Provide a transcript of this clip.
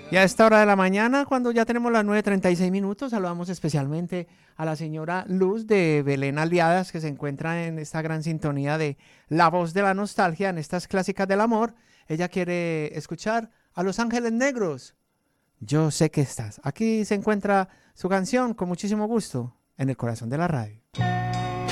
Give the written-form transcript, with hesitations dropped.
Y a esta hora de la mañana, cuando ya tenemos las 9:36 minutos, saludamos especialmente a la señora Luz de Belén Aliadas, que se encuentra en esta gran sintonía de La Voz de la Nostalgia, en estas clásicas del amor. Ella quiere escuchar a Los Ángeles Negros. Yo sé que estás. Aquí se encuentra su canción con muchísimo gusto en el corazón de la radio.